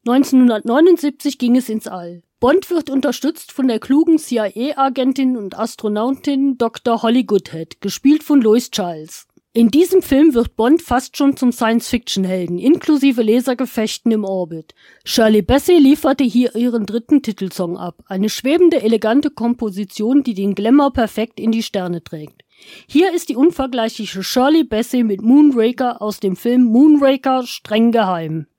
1979 ging es ins All. Bond wird unterstützt von der klugen CIA-Agentin und Astronautin Dr. Holly Goodhead, gespielt von Lois Chiles. In diesem Film wird Bond fast schon zum Science-Fiction-Helden, inklusive Lasergefechten im Orbit. Shirley Bassey lieferte hier ihren dritten Titelsong ab. Eine schwebende, elegante Komposition, die den Glamour perfekt in die Sterne trägt. Hier ist die unvergleichliche Shirley Bassey mit Moonraker aus dem Film Moonraker streng geheim.